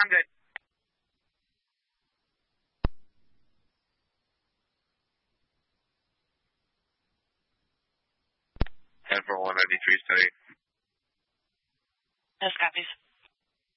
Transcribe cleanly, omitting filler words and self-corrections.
I'm good. And for 193 steady. Yes, copies.